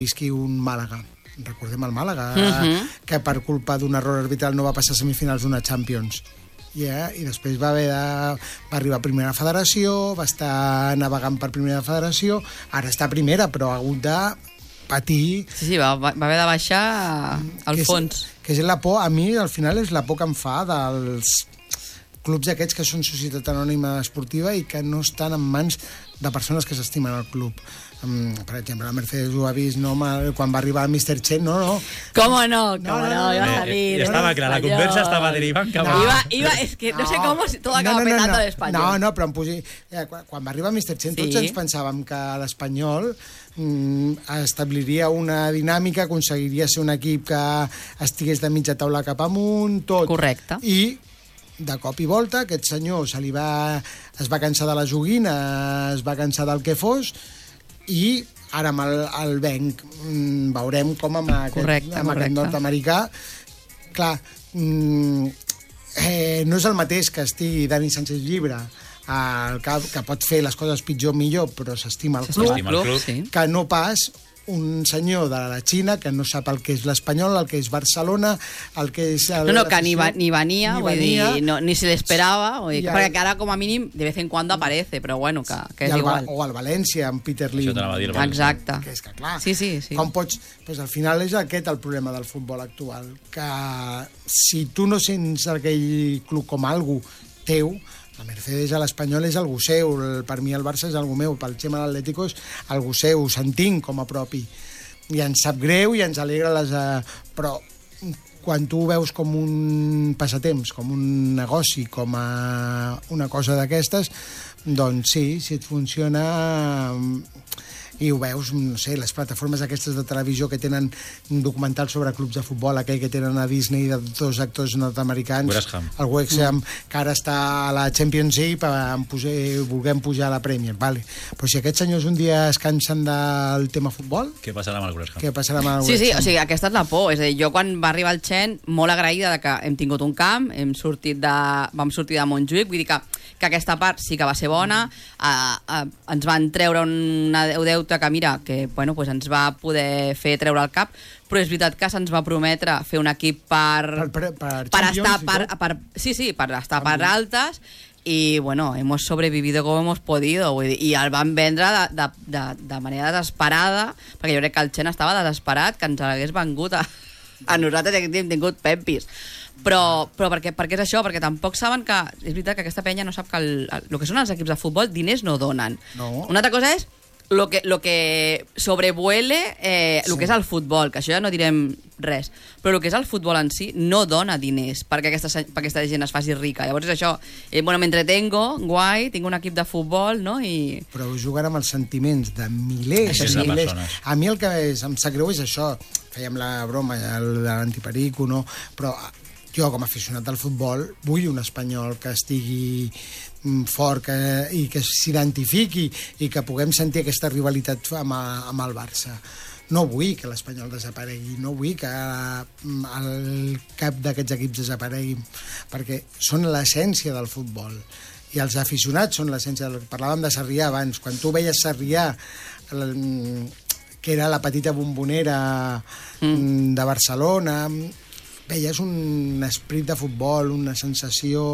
visqui un Màlaga. Recordem el Màlaga, que per culpa d'un error arbitral no va passar a semifinals d'una Champions. I després va arribar a primera federació, va estar navegant per primera federació, ara està a primera, però ha hagut de patir... Sí, va haver de baixar al fons. Que és la por, a mi al final és la por que em fa dels clubs aquests que són societat anònima esportiva i que no estan en mans de persones que s'estimen al club. Per exemple, la Mercedes ho ha vist, no, quan va arribar el Mr. Chen, no. Com no, iba a salir. Ja estava clar, la conversa estava derivant cap a... És que no sé com tot acaba petant a l'Espanyol. No, però quan va arribar el Mr. Chen tots ens pensàvem que l'Espanyol establiria una dinàmica, aconseguiria ser un equip que estigués de mitja taula cap amunt, tot. Correcte. I de cop i volta aquest senyor es va cansar de la joguina, es va cansar del que fos, i ara amb el Benc veurem com amb aquest nord-americà, clar, no és el mateix que estigui Dani Sánchez Llibre al cap, que pot fer les coses pitjor o millor, però s'estima el club, que no pas un senyor de la Xina que no sap el que és l'Espanyol, el que és Barcelona, el que és... que ni venia, vull dir, ni se l'esperava, perquè ara com a mínim de vez en cuando aparece, però bueno, que és igual. O el València, amb Peter Lim. Exacte. Que és que, clar, sí. Com pots... Pues al final és aquest el problema del futbol actual, que si tu no sents aquell club com algú teu, la Mercedes a l'Espanyol és algú seu, per mi el Barça és algú meu, pel Xema l'Atlético és algú seu, ho sentim com a propi. I ens sap greu i ens alegra però quan tu ho veus com un passatemps, com un negoci, com una cosa d'aquestes, doncs sí, si et funciona... I ho veus, no sé, les plataformes aquestes de televisió que tenen documentals sobre clubs de futbol, aquell que tenen a Disney de dos actors nord-americans, el West Ham, que ara està a la Championship, vulguem pujar a la Premier, vale. Però si aquests senyors un dia es cansen del tema futbol... Què passarà amb el West Ham? Sí, o sigui, aquesta és la por. És a dir, jo quan va arribar el Chen, molt agraïda de que hem tingut un camp, vam sortir de Montjuïc, vull dir que aquesta part sí que va ser bona, ens van treure un deute que mira, que bueno, pues ens va poder fer treure el cap, però és veritat que se'ns va prometre fer un equip per estar per altes, i bueno, hemos sobrevivido como hemos podido, vull dir, i el van vendre de manera desesperada, perquè jo crec que el Chen estava desesperat que ens hagués vengut a nosaltres que hem tingut pempis. Però perquè és això, perquè tampoc saben que és veritat que aquesta penya no sap que el que són els equips de futbol diners no donen. Una altra cosa és lo que sobrevuele el que és el futbol, que això ja no direm res, però el que és el futbol en si no dona diners perquè aquesta gent es faci rica. Llavors és això, m'entretengo, guai, tinc un equip de futbol, no? Però juguen amb els sentiments de milers de persones. A mi el que em sap greu és això, fèiem la broma de l'antiperico, no? Però jo com a aficionat al futbol vull un espanyol que estigui fort i que s'identifiqui i que puguem sentir aquesta rivalitat amb el Barça. No vull que l'Espanyol desaparegui, no vull que el cap d'aquests equips desapareguin, perquè són l'essència del futbol i els aficionats són l'essència. Parlàvem de Sarrià abans, quan tu veies Sarrià, que era la petita bombonera de Barcelona, veies un esperit de futbol, una sensació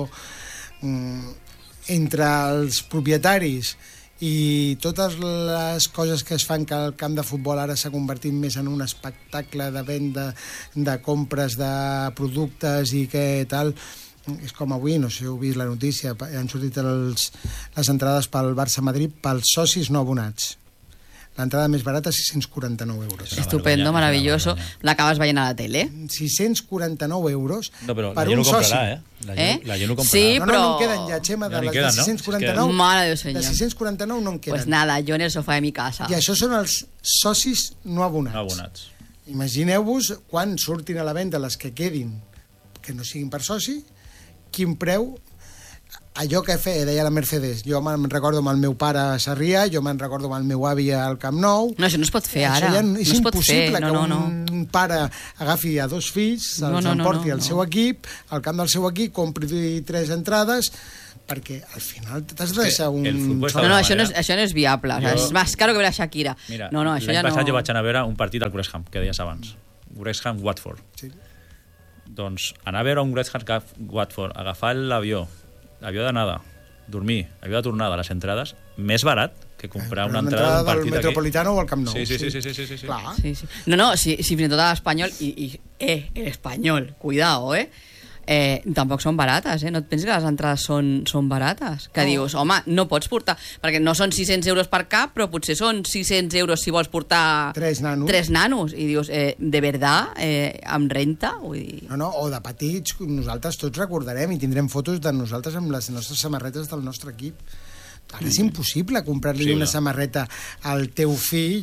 entre els propietaris i totes les coses que es fan, que el camp de futbol ara s'ha convertit més en un espectacle de venda, de compres de productes i què tal. És com avui, no sé si heu vist la notícia, han sortit les entrades pel Barça-Madrid pels socis no abonats. L'entrada més barata, 649 euros. Estupendo, maravilloso. L'acabes veient a la tele. 649 euros per un soci. La gent ho comprarà. Sí, però... No en queden ja, Xema, de 649. Mare de Déu senyor. De 649 no en queden. Pues nada, yo en el sofà de mi casa. I això són els socis no abonats. Imagineu-vos quan surtin a la venda les que quedin, que no siguin per soci, quin preu... Allò que deia la Mercedes, jo me'n recordo amb el meu pare a Sarrià, jo me'n recordo amb el meu avi al Camp Nou... No, això no es pot fer ara. És impossible que un pare agafi a dos fills, els emporti al seu equip, al camp del seu equip, compri 3 entrades, perquè al final t'has de deixar un... No, això no és viable. És més caro que veure Shakira. Mira, l'any passat jo vaig anar a veure un partit al Wrexham, que deies abans. Wrexham-Watford. Sí. Doncs anar a veure un Wrexham-Watford, agafar l'avió d'anada, dormir, avió de tornada, les entrades, més barat que comprar una entrada d'un partit del Metropolitano o al Camp Nou. Sí. Clar. No, si fins i tot a l'Espanyol, l'Espanyol, cuidao, tampoc són barates, no et pensis que les entrades són barates, que dius, home, no pots portar, perquè no són 600 euros per cap, però potser són 600 euros si vols portar 3 nanos, i dius, de veritat, amb renta? Vull dir... No, o de petits, nosaltres tots recordarem i tindrem fotos de nosaltres amb les nostres samarretes del nostre equip. Ara és impossible comprar-li una samarreta al teu fill.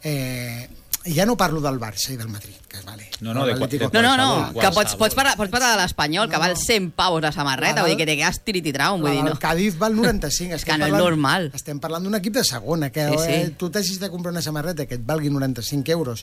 Ja no parlo del Barça i del Madrid, que vale. No, que pots parlar de l'Espanyol, que val 100 pavos la samarreta, vull dir que te quedes tirit-i-traum. El Cádiz val 95. És que no és normal. Estem parlant d'un equip de segona, que tu t'hagis de comprar una samarreta que et valgui 95 euros.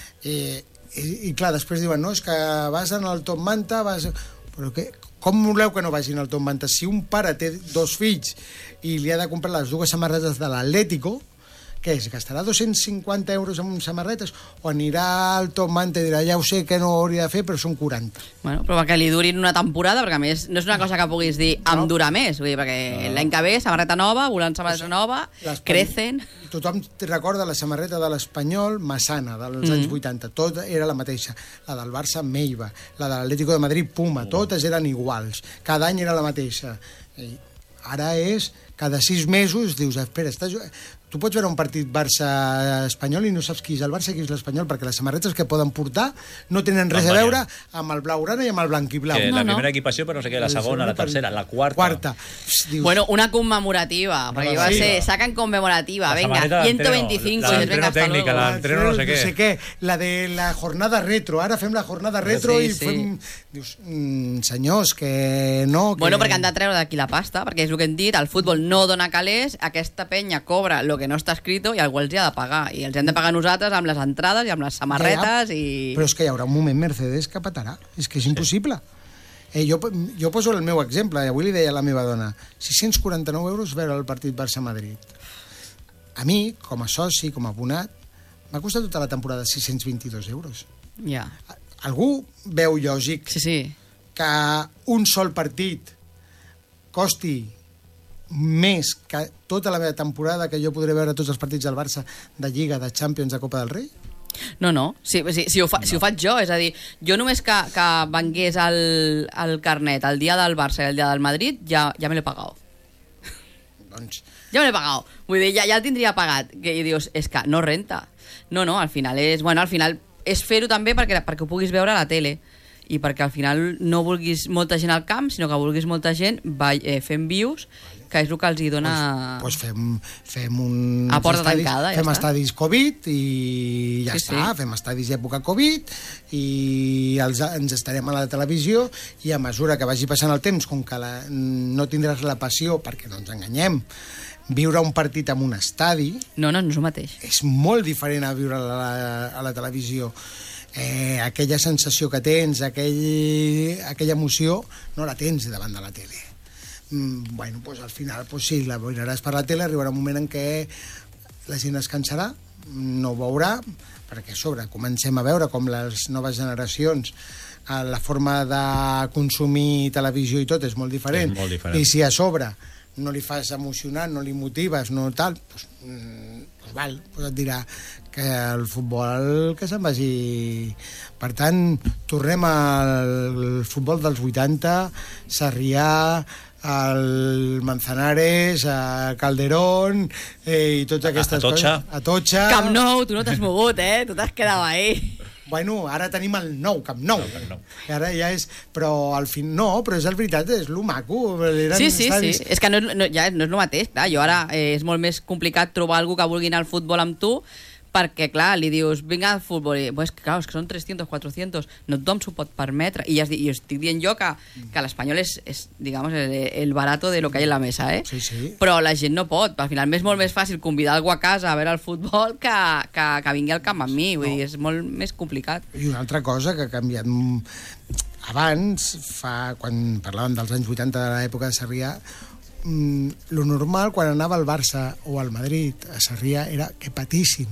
I clar, després diuen, no, és que vas en el Top Manta, però com voleu que no vagin al Top Manta? Si un pare té 2 fills i li ha de comprar les 2 samarretes de l'Atlético, què és? Gastarà 250 euros en samarretes o anirà al Top Manta i dirà, ja ho sé que no hauria de fer, però són 40. Bueno, però que li durin una temporada, perquè a més no és una cosa que puguis dir em dura més, vull dir, perquè l'any que ve samarreta nova, volant samarreta nova, crecen... Tothom recorda la samarreta de l'Espanyol Massana, dels anys 80, tot era la mateixa. La del Barça Meiva, la de l'Atlético de Madrid Puma, totes eren iguals, cada any era la mateixa. I ara és, cada 6 mesos, dius, espera, tu pots veure un partit Barça-Espanyol i no saps qui és el Barça i qui és l'Espanyol, perquè les samarretes que poden portar no tenen res a veure amb el blaugrana i amb el blanc i blau. La primera equipació, però no sé què, la segona, la tercera, la quarta. Dius... Bueno, una commemorativa, perquè va ser, sacan conmemorativa, venga, 125. La d'entreno tècnica, la d'entreno no sé què. La de la jornada retro, ara fem la jornada retro i fem... Dius, senyors, que no... Bueno, perquè han de treure d'aquí la pasta, perquè és el que hem dit, el futbol no dona calés, aquesta penya cobra lo que no està escrito i algú els hi ha de pagar. I els hem de pagar nosaltres amb les entrades i amb les samarretes i... Però és que hi haurà un moment, Mercedes, que patarà. És que és impossible. Jo poso el meu exemple, i avui li deia a la meva dona, 649 euros veure el partit Barça-Madrid. A mi, com a soci, com a abonat, m'ha costat tota la temporada 622 euros. Ja. Algú veu lògic que un sol partit costi més que tota la meva temporada, que jo podré veure tots els partits del Barça, de Lliga, de Champions, de Copa del Rei? No. Si ho faig jo, és a dir, jo només que vengués el carnet el dia del Barça i el dia del Madrid, ja me l'he pagat. Doncs... Ja me l'he pagat. Vull dir, ja el tindria pagat. I dius, és que no renta. No, al final és... Bueno, al final és fer-ho també perquè ho puguis veure a la tele. I perquè al final no vulguis molta gent al camp, sinó que vulguis molta gent fent vius, que és el que els hi dona... Doncs fem un... A porta tancada, fem estadis Covid i ja està. Fem estadis època Covid i ens estarem a la televisió i a mesura que vagi passant el temps, com que no tindràs la passió, perquè no ens enganyem, viure un partit en un estadi... No és el mateix. És molt diferent a viure a la televisió. Aquella sensació que tens, aquella emoció, no la tens davant de la tele. Bueno, doncs al final sí, la veuràs per la tele, arribarà un moment en què la gent es cansarà, no ho veurà, perquè a sobre comencem a veure com les noves generacions la forma de consumir televisió i tot és molt diferent. I si a sobre no li fas emocionar, no li motives, no tal, doncs et dirà que el futbol que se'n vagi. Per tant, tornem al futbol dels 80, Sarrià, el Manzanares, a Calderón i totes aquestes coses. Atocha. Camp Nou, tu no t'has mogut, tu t'has quedat ahí. Bueno, ara tenim el nou Camp Nou. Ara ja és... Però al fin no, però és la veritat, és lo maco. Sí. És que no és el mateix. Clar, jo ara és molt més complicat trobar algú que vulgui anar al futbol amb tu, perquè, clar, li dius, vinga al futbol, i, pues, clar, és que són 300, 400, no tothom s'ho pot permetre, i estic dient jo que l'Espanyol és digamos, el barato de lo que hay en la mesa, Sí. Però la gent no pot, al final m'és molt més fàcil convidar algú a casa a veure el futbol que vingui al camp amb mi, vull dir, és molt més complicat. I una altra cosa que ha canviat abans, quan parlàvem dels anys 80 de l'època de Sarrià, lo normal quan anava al Barça o al Madrid a Sarrià era que patissin.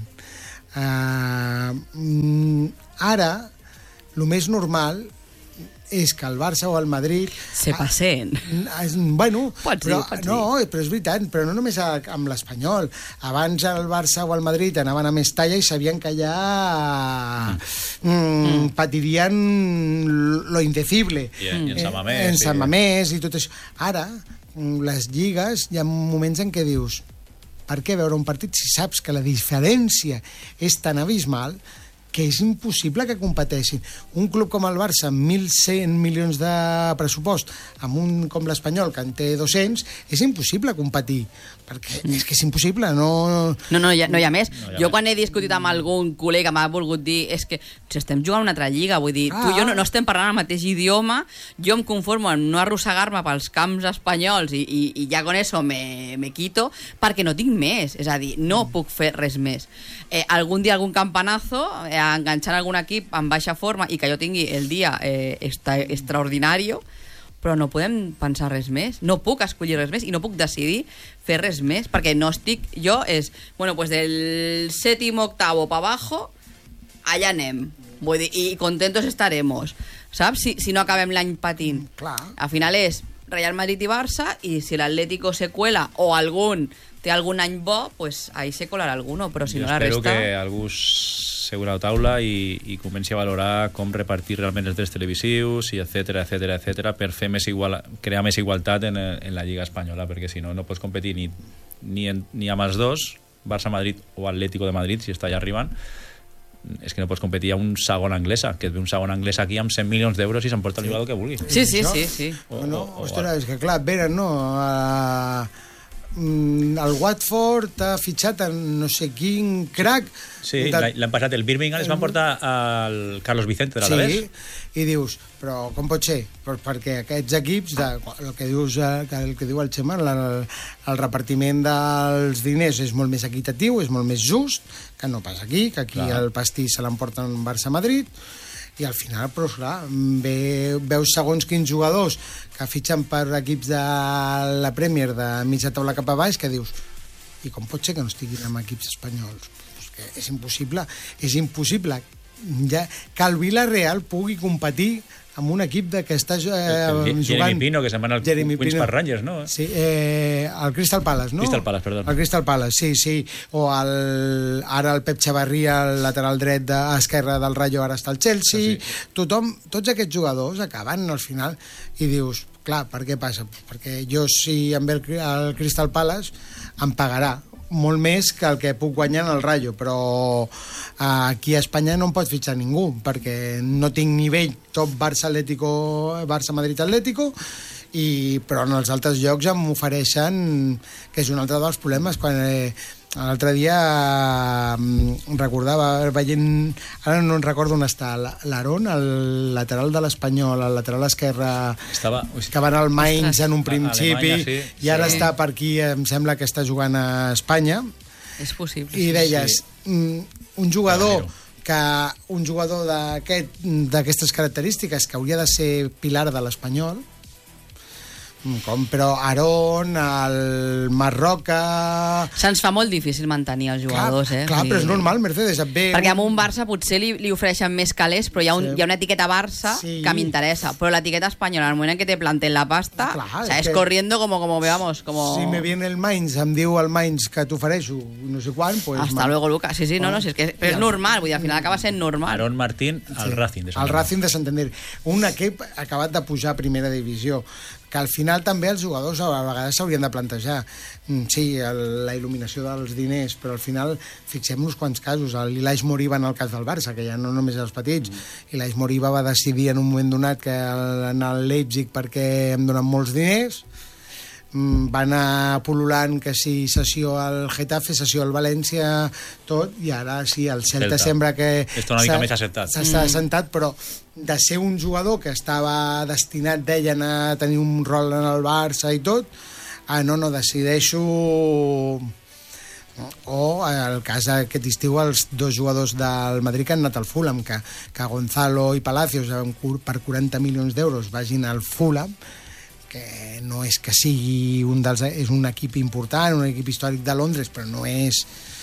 Ara, el més normal és que el Barça o el Madrid... Se passeen. Bueno, Pots dir. no, però és veritat, però no només amb l'Espanyol. Abans el Barça o el Madrid anaven a Mestalla i sabien que allà patirien lo indecible. I en San Mamés. En San Mamés i tot això. Ara, les lligues, hi ha moments en què dius per què veure un partit si saps que la diferència és tan abismal que és impossible que competeixin. Un club com el Barça, amb 1.100 milions de pressupost, amb un com l'Espanyol, que en té 200, és impossible competir, perquè és que és impossible, no... No hi ha més. Jo quan he discutit amb algun col·lega m'ha volgut dir és que si estem jugant una altra lliga, vull dir, tu i jo no estem parlant el mateix idioma, jo em conformo en no arrossegar-me pels camps espanyols i ja con eso me quito, perquè no tinc més, és a dir, no puc fer res més. Algun dia algun campanazo, enganxant algun equip en baixa forma i que jo tingui el dia extraordinari, però no podem pensar res més, no puc escollir res més i no puc decidir fer res més, perquè no estic... Jo és, bueno, pues del 7º, 8º pa abajo, allà anem. Vull dir, i contentos estaremos, saps? Si no acabem l'any patint. Clar. Al final és Real Madrid i Barça, i si l'Atlético se cuela o algun té algun any bo, pues ahí se colarà alguno, però si no la resta... Jo espero que algú seure a la taula i comenci a valorar com repartir realment els drets televisius i etcètera per fer crear més igualtat en la Lliga Espanyola, perquè si no, no pots competir ni amb els dos, Barça-Madrid o Atlético de Madrid, si està allà arribant. És que no pots competir a un segon anglesa, que et ve un segon anglès aquí amb 100 milions d'euros i s'emporta el jugador que vulgui. Sí. Ostres, és que clar, veren, no... el Watford ha fitxat en no sé quin crack. Sí, l'han passat el Birmingham, es van portar al Carlos Vicente de l'Alavés. Sí, i dius, però com pot ser? Perquè aquests equips, el que diu el Xema, el repartiment dels diners és molt més equitatiu, és molt més just, que no pas aquí, que aquí el pastís se l'emporten Barça-Madrid, i al final, però clar, veus segons quins jugadors que fitxen per equips de la Premier de mitja taula cap a baix, que dius, i com pot ser que no estiguin en equips espanyols? Pues que és impossible ja que el Villarreal pugui competir amb un equip que està jugant... Jeremy Pino, que se'n van al Queens Park Rangers, no? Sí, el Crystal Palace, no? Crystal Palace, perdó. El Crystal Palace, sí. O ara el Pep Chavarria, el lateral dret esquerre del Rayo, ara està al Chelsea. Sí. Tots aquests jugadors acaben al final i dius, clar, per què passa? Perquè jo, si em ve el Crystal Palace, em pagarà molt més que el que puc guanyar en el Rayo, però aquí a Espanya no em pot fitxar ningú, perquè no tinc nivell top Barça-Madrid-Atlético, però en els altres llocs em ofereixen, que és un altre dels problemes, quan l'altre dia recordava veient, ara no en recordo on està l'Aron, el lateral de l'Espanyol, el lateral esquerre que va anar al Mainz en un principi i ara està per aquí, em sembla que està jugant a Espanya. És possible. I deies, un jugador d'aquestes característiques que hauria de ser pilar de l'Espanyol, però Aarón, el Marroca... Se'ns fa molt difícil mantenir els jugadors, Clar, però és normal, Mercedes, et ve... Perquè amb un Barça potser li ofereixen més calés, però hi ha una etiqueta Barça que m'interessa, però l'etiqueta espanyola, en el moment en què te planten la pasta, és corriendo como veamos, como... Si me viene el Mainz, em diu el Mainz que t'ofereixo no sé quan, pues... Hasta luego, Lucas. Sí, no, si és que és normal, vull dir, al final acaba sent normal. Aarón Martín, al Racing de Santander. El Racing de Santander. Un equip acabat de pujar a primera divisió, que al final també els jugadors a vegades s'haurien de plantejar. Sí, la il·luminació dels diners, però al final fixem-nos quants casos. L'Ilais Moriba en el cas del Barça, que ja no només els petits. Ilais Moriba va decidir en un moment donat que anar al Leipzig perquè em donen molts diners. Va anar pol·lulant que si sessió al Getafe, sessió al València, tot, i ara sí, el Celta sembla que està una mica més assentat. S'està assentat, però de ser un jugador que estava destinat, deien, a tenir un rol en el Barça i tot, no, decideixo... O el cas aquest estiu, els dos jugadors del Madrid que han anat al Fulham, que Gonzalo i Palacios per 40 milions d'euros vagin al Fulham, que no és que sigui és un equip important, un equip històric de Londres, però no és...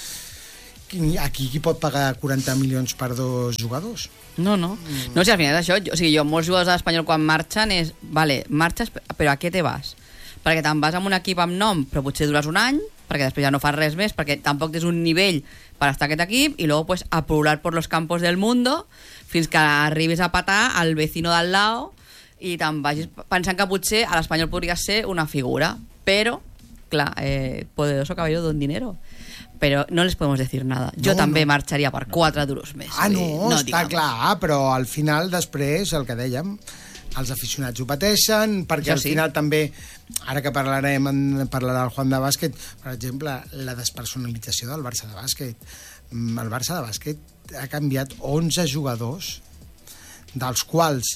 Aquí qui pot pagar 40 milions per 2 jugadors? No. No, si al final és això, o sigui, molts jugadors de l'Espanyol quan marxen és, vale, marxes, però a què te vas? Perquè te'n vas amb un equip amb nom, però potser dures un any, perquè després ja no fas res més, perquè tampoc tens un nivell per estar aquest equip, i luego pues a pulular por los campos del mundo fins que arribis a patar al vecino d'al lado i te'n vagis pensant que potser a l'Espanyol podria ser una figura, però, clar, poderoso caballero don dinero. Però no les podemos decir nada. Jo també marxaria per 4 duros més. No, està clar, però al final després, el que dèiem, els aficionats ho pateixen, perquè al final també, ara que parlarà el Juan de bàsquet, per exemple, la despersonalització del Barça de bàsquet. El Barça de bàsquet ha canviat 11 jugadors, dels quals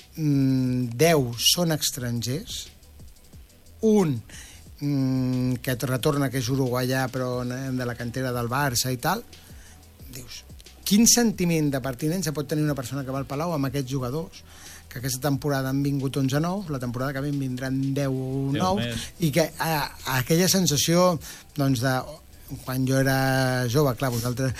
10 són estrangers, un que et retorna, que és uruguaià però de la cantera del Barça i tal. Dius, quin sentiment de pertinença pot tenir una persona que va al Palau amb aquests jugadors, que aquesta temporada han vingut 11 nous, la temporada que ve en vindran 10 nous, i que aquella sensació doncs de quan jo era jove, clar, vosaltres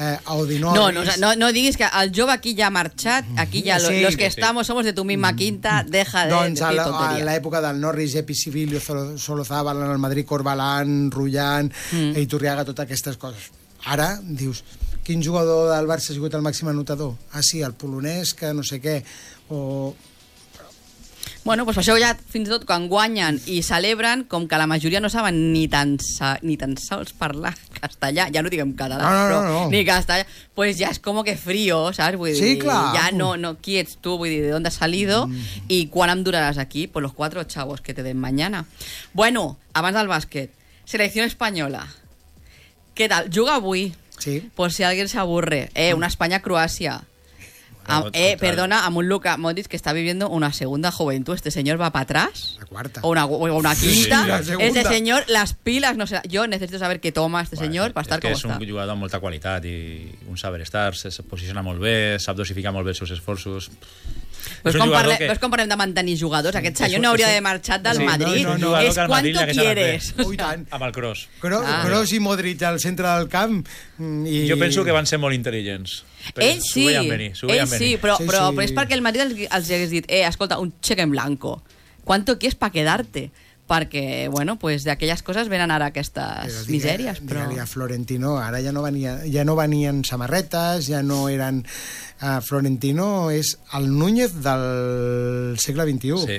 no diguis que el jove aquí ja ha marxat, aquí ja los que estamos somos de tu misma quinta, deja de decir tonterías. A l'època del Norris, Epi, Sibilio, Solozábal, en el Madrid, Corbalán, Rullan, Iturriaga, totes aquestes coses. Ara dius, quin jugador del Barça ha sigut el màxim anotador? Ah, sí, el polonès, que no sé què, o... Bueno, pues això ja fins i tot quan guanyen i celebren, com que la majoria no saben ni tan sols parlar castellà, ja no diguem català, no. Ni castellà, pues ja és com que frío, saps? Vull dir, clar. Ja no, qui ets tu, vull dir, de on has salido i quan em duraràs aquí? Pues los 4 chavos que te den mañana. Bueno, abans del bàsquet, selecció espanyola. Què tal? Juga avui? Sí. Por si alguien se aburre. Una España-Croacia. Perdona, a un Luka Modric que está viviendo una segunda juventud. ¿Este señor va para atrás? La cuarta. ¿O una quinta? Sí, este señor, las pilas, no sé. Yo necesito saber qué toma este señor para estar como està. És un jugador amb molta qualitat i un saber estar, se posiciona molt bé, sap dosificar molt bé els seus esforços. Veus com parlem de mantenir jugadors? Aquest senyor no hauria d'haver marxat del Madrid. És quanto quieres. Amb el Kroos. Kroos i Modric al centre del camp. Jo penso que van ser molt intel·ligents. Ells sí, però és perquè el Madrid els hagués dit escolta, un cheque en blanco. ¿Cuánto quieres para quedarte? Perquè, bueno, pues de aquelles coses venen ara aquestes misèries. Digue-li a Florentino, ara ja no venien samarretes, ja no eren... Florentino és el Núñez del segle XXI. Sí.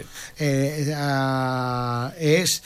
És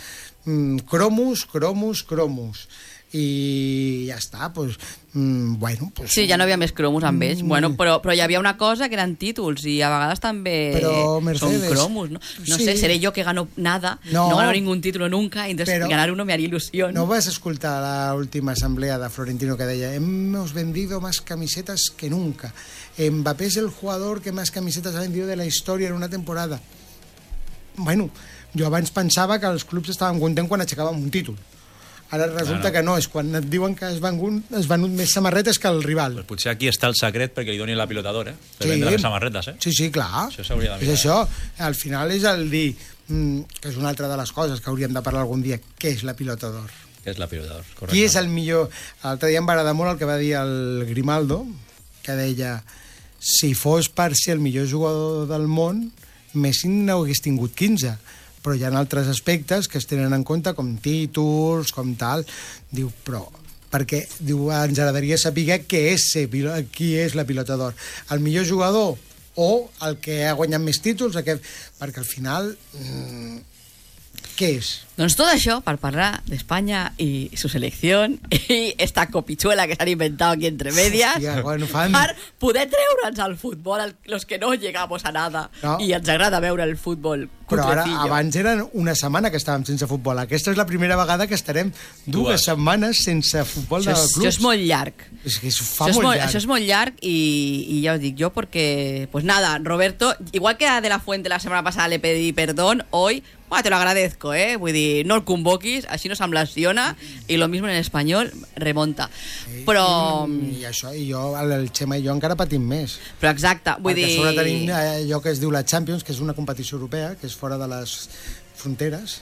cromos. I ja està, doncs... Sí, ja no havia més cromos amb ells. Bueno, però hi havia una cosa que eren títols i a vegades també son cromos, ¿no? No sé, seré yo que gano nada, no gano ningún título nunca, entonces ganar uno me haría ilusión. ¿No vas a escoltar la última asamblea de Florentino que deia hemos vendido más camisetas que nunca? Mbappé es el jugador que más camisetas ha vendido de la historia en una temporada. Bueno, jo abans pensava que els clubs estaven contents quan aixecàvem un títol. Ara resulta que no, és quan et diuen que has venut més samarretes que el rival. Pues potser aquí està el secret perquè li donin la pilotadora, per vendre les samarretes, Sí, clar. Això s'hauria de mirar. És això. Al final és el dir, que és una altra de les coses que hauríem de parlar algun dia, què és la pilota d'or? Què és la pilota d'or, correcte. Qui és el millor? L'altre dia em va agradar molt el que va dir el Grimaldo, que deia, si fos per ser el millor jugador del món, Messi n'hagués tingut 15, però hi ha altres aspectes que es tenen en compte, com títols, com tal. Diu, però... Perquè diu, ens agradaria saber qui és la pilota d'or. El millor jugador o el que ha guanyat més títols? Perquè al final... ¿Qué es? Doncs tot això per parlar d'Espanya i su selección i esta copichuela que s'han inventat aquí entre medias. Hòstia, bueno, per poder treure'ns al futbol, los que no llegamos a nada i ens agrada veure el futbol cutrecillo. Però ara, abans eren una setmana que estàvem sense futbol. Aquesta és la primera vegada que estarem 2 setmanes sense futbol de clubs. Això és molt llarg. És que fa molt llarg. Això és molt llarg i ja us dic jo porque, pues nada, Roberto, igual que a De La Fuente la semana pasada le pedí perdón, hoy... Bueno, te lo agradezco, vull dir, no el convoquis, així no se'm lesiona, i lo mismo en espanyol, remonta. Però... I això, i jo, el Xema i jo encara patim més. Però exacte, vull dir... Perquè sobre tenim allò que es diu la Champions, que és una competició europea, que és fora fronteres,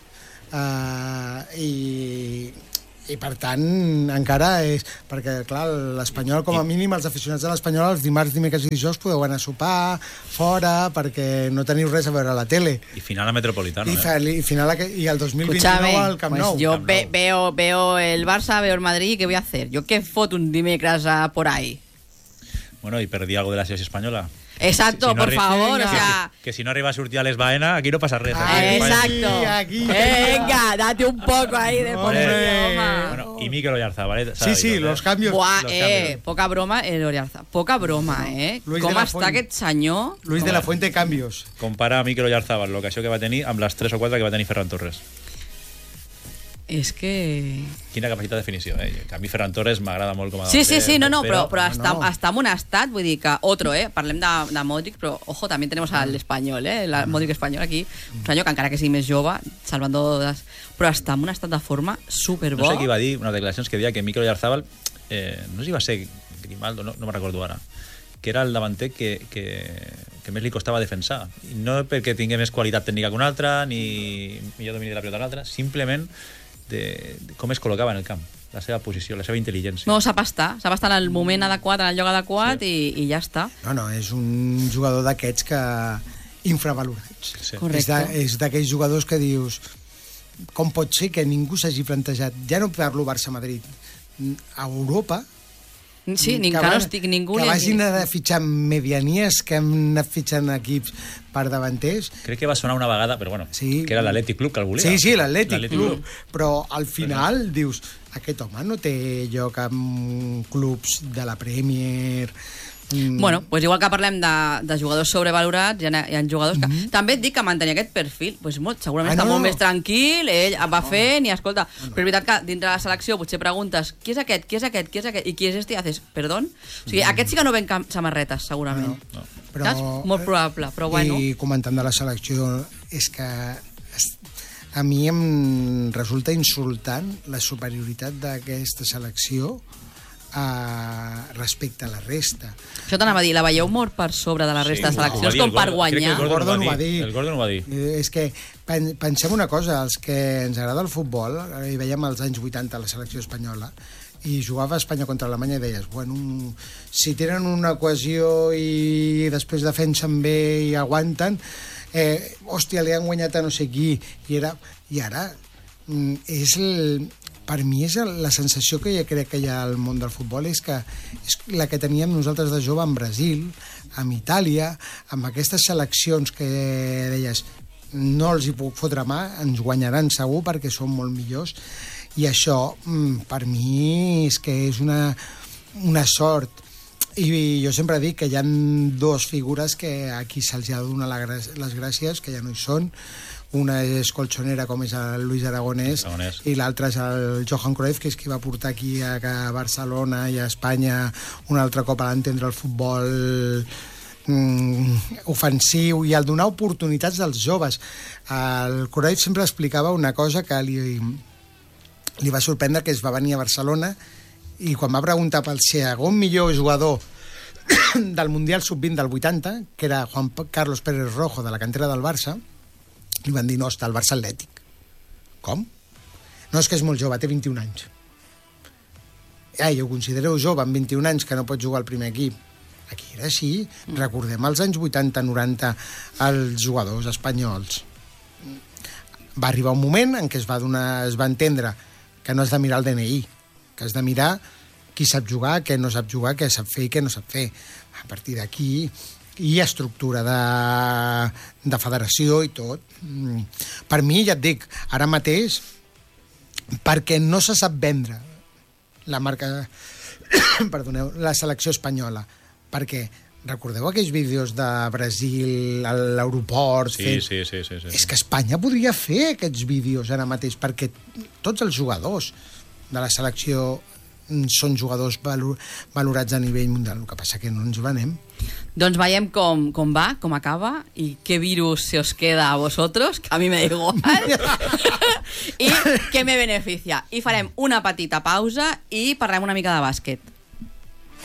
i per tant encara és... Perquè, clar, l'Espanyol, com a mínim, els aficionats de l'Espanyol, els dimarts, dimecres i dijous podeu anar a sopar fora perquè no teniu res a veure a la tele. Y final a Metropolitano. Y el 2029 al Camp Nou. Pues yo veo el Barça, veo el Madrid, ¿qué voy a hacer? ¿Yo qué foto un dimecres por ahí? Bueno, y perdí algo de la selección española. Exacto, por favor, o sea... Que si no arriba a sortir a l'Esbaena, aquí no pasa res. Exacto. Aquí. Venga, date un poco ahí de poder. Bueno, y Mikel Oyarzabal. Sí, los cambios. Buah, poca broma, el Oyarzabal. Poca broma, Com està aquest senyor? Luis de la Fuente, cambios. Compara a Mikel Oyarzabal l'ocasió que va tenir amb les 3 o 4 que va tenir Ferran Torres. És que... Quina capacitat de definició, Que a mi Ferran Torres m'agrada molt com a Sí, però està en un estat, vull dir que parlem de Modric, però ojo, també tenim l'Espanyol, el Modric espanyol aquí, un senyor que encara que sigui més jove, salvando però està en un estat de forma superbo. No sé qui va dir, unes declaracions que deia que Mikel Oyarzabal, no sé si va ser Grimaldo, no me'n recordo ara, que era el davanter que més li costava defensar. I no perquè tingui més qualitat tècnica que un altre, ni millor domini de la pilota que un altre, simplement de com es col·locava en el camp, la seva posició, la seva intel·ligència. No, sap estar en el moment adequat, en el lloc adequat, i ja està. No, és un jugador d'aquests que infravalorats. Sí. Correcte. És d'aquells jugadors que dius, com pot ser que ningú s'hagi plantejat, ja no parlo Barça-Madrid, a Europa, sí, que no estic ningú... Que vagin a fitxar medianies, que hem anat fitxant equips per davanters. Crec que va sonar una vegada, però bueno, que era l'Atlètic Club que el volia. Sí, l'Atlètic Club. Però al final dius, aquest home no té lloc en clubs de la Premier... Bueno, pues igual que parlem de jugadors sobrevalorats, hi ha jugadors que... També et dic que mantenir aquest perfil, pues segurament està molt més tranquil, ell va fent i escolta, però és veritat que dintre de la selecció potser preguntes qui és aquest, i qui és este, i haces, perdó? O sigui, aquests sí que no ven samarretes, segurament. No. Però, molt probable, però bueno. I comentant de la selecció, és que a mi em resulta insultant la superioritat d'aquesta selecció respecte a la resta. Això t'anava a dir, la veieu molt per sobre de la resta de seleccions com per guanyar? El Gordon ho va dir. És que pensem una cosa, els que ens agrada el futbol, hi veiem als anys 80 la selecció espanyola, i jugava Espanya contra Alemanya i deies, bueno, si tenen una cohesió i després defensen bé i aguanten, hòstia, li han guanyat a no sé qui, i ara és per mi és la sensació que crec que hi ha al món del futbol, és que és la que teníem nosaltres de jove en Brasil, en Itàlia, amb aquestes seleccions que deies no els hi puc fotre mà, ens guanyaran segur perquè són molt millors, i això per mi és que és una sort. I jo sempre dic que hi ha dues figures que aquí se'ls ha de donar les gràcies, que ja no hi són. Una és colchonera, com és el Luis Aragonès, i l'altra és el Johan Cruyff, que és qui va portar aquí a Barcelona i a Espanya un altre cop a l'entendre el futbol ofensiu i al donar oportunitats als joves. El Cruyff sempre explicava una cosa que li va sorprendre, que es va venir a Barcelona i quan va preguntar pel segon millor jugador del Mundial Sub-20 del 80, que era Juan Carlos Pérez Rojo, de la cantera del Barça, li van dir, no, està al Barça Atlètic. Com? No, és que és molt jove, té 21 anys. Jo ho considero jove, amb 21 anys, que no pot jugar al primer equip. Aquí era així. Recordem els anys 80-90 els jugadors espanyols. Va arribar un moment en què es va entendre que no has de mirar el DNI, que has de mirar qui sap jugar, què no sap jugar, què sap fer i què no sap fer. A partir d'aquí hi ha estructura de federació i tot. Per mi, ja et dic, ara mateix, perquè no se sap vendre la marca, perdoneu, la selecció espanyola, perquè recordeu aquells vídeos de Brasil a l'aeroport? Sí. És que Espanya podria fer aquests vídeos ara mateix, perquè tots els jugadors de la selecció són jugadors valorats a nivell mundial. El que passa que no ens venem. Doncs veiem com va, com acaba, i què virus se os queda a vosotros, que a mi me da igual, i què me beneficia. I farem una petita pausa i parlem una mica de bàsquet.